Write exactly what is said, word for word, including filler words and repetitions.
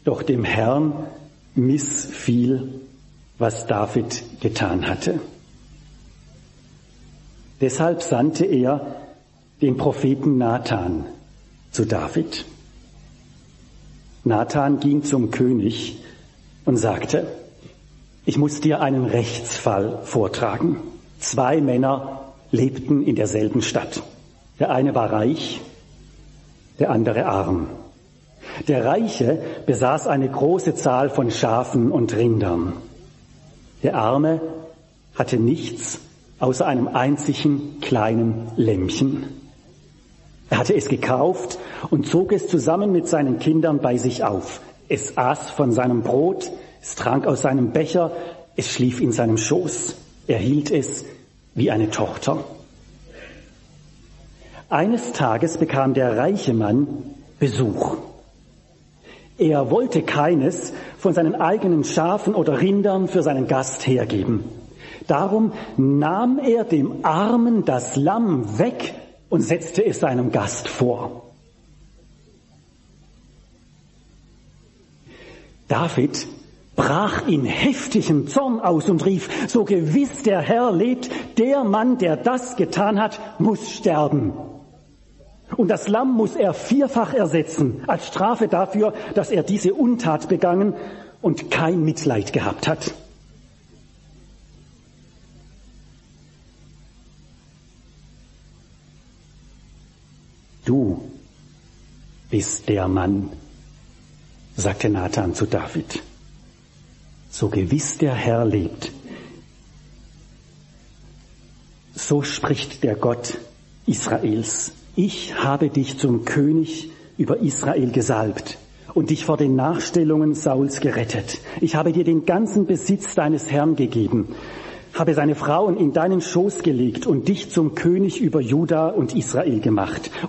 Doch dem Herrn missfiel, was David getan hatte. Deshalb sandte er den Propheten Nathan zu David. Nathan ging zum König und sagte: Ich muss dir einen Rechtsfall vortragen. Zwei Männer lebten in derselben Stadt. Der eine war reich, der andere arm. Der Reiche besaß eine große Zahl von Schafen und Rindern. Der Arme hatte nichts außer einem einzigen kleinen Lämmchen. Er hatte es gekauft und zog es zusammen mit seinen Kindern bei sich auf. Es aß von seinem Brot, es trank aus seinem Becher, es schlief in seinem Schoß. Er hielt es wie eine Tochter. Eines Tages bekam der reiche Mann Besuch. Er wollte keines von seinen eigenen Schafen oder Rindern für seinen Gast hergeben. Darum nahm er dem Armen das Lamm weg und setzte es seinem Gast vor. David brach in heftigem Zorn aus und rief: So gewiss der Herr lebt, der Mann, der das getan hat, muss sterben. Und das Lamm muss er vierfach ersetzen, als Strafe dafür, dass er diese Untat begangen und kein Mitleid gehabt hat. Du bist der Mann, sagte Nathan zu David. So gewiss der Herr lebt, so spricht der Gott Israels. Ich habe dich zum König über Israel gesalbt und dich vor den Nachstellungen Sauls gerettet. Ich habe dir den ganzen Besitz deines Herrn gegeben, habe seine Frauen in deinen Schoß gelegt und dich zum König über Juda und Israel gemacht.